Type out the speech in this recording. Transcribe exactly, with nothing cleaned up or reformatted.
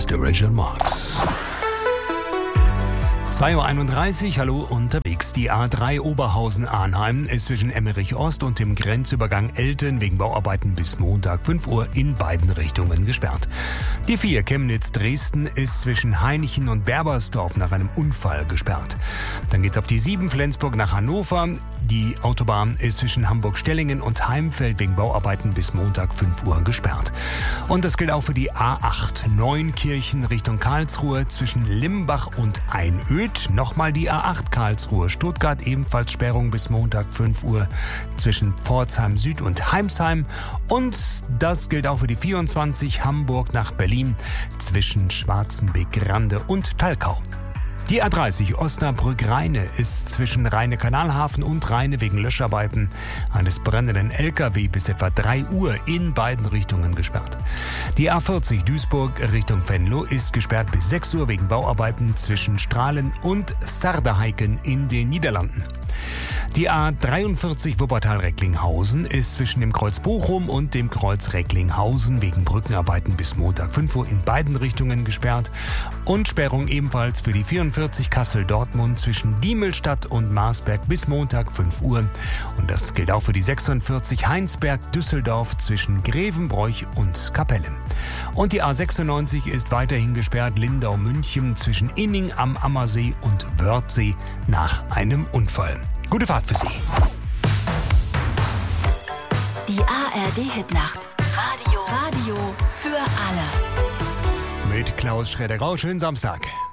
ist Original Marks. zwei Uhr einunddreißig, hallo unterwegs. Die A drei Oberhausen-Arnheim ist zwischen Emmerich Ost und dem Grenzübergang Elten wegen Bauarbeiten bis Montag fünf Uhr in beiden Richtungen gesperrt. Die vier Chemnitz-Dresden ist zwischen Hainichen und Berbersdorf nach einem Unfall gesperrt. Dann geht's auf die sieben Flensburg nach Hannover. Die Autobahn ist zwischen Hamburg-Stellingen und Heimfeld wegen Bauarbeiten bis Montag fünf Uhr gesperrt. Und das gilt auch für die A acht Neunkirchen Richtung Karlsruhe zwischen Limbach und Einöd. Nochmal die A acht Karlsruhe Stuttgart, ebenfalls Sperrung bis Montag fünf Uhr zwischen Pforzheim Süd und Heimsheim. Und das gilt auch für die vierundzwanzig Hamburg nach Berlin zwischen Schwarzenbeck-Rande und Talkau. Die A dreißig Osnabrück-Rheine ist zwischen Rheine-Kanalhafen und Rheine wegen Löscharbeiten eines brennenden L K W bis etwa drei Uhr in beiden Richtungen gesperrt. Die A vierzig Duisburg Richtung Venlo ist gesperrt bis sechs Uhr wegen Bauarbeiten zwischen Strahlen und Sarderheiken in den Niederlanden. Die A dreiundvierzig Wuppertal-Recklinghausen ist zwischen dem Kreuz Bochum und dem Kreuz Recklinghausen wegen Brückenarbeiten bis Montag fünf Uhr in beiden Richtungen gesperrt. Und Sperrung ebenfalls für die vierundvierzig Kassel-Dortmund zwischen Diemelstadt und Marsberg bis Montag fünf Uhr. Und das gilt auch für die sechsundvierzig Heinsberg-Düsseldorf zwischen Grevenbroich und Kapelle. Und die A sechsundneunzig ist weiterhin gesperrt Lindau-München zwischen Inning am Ammersee und Wörthsee nach einem Unfall. Gute Fahrt für Sie. Die A R D-Hitnacht. Radio. Radio für alle. Mit Klaus Schroeder-Grau. Schönen Samstag.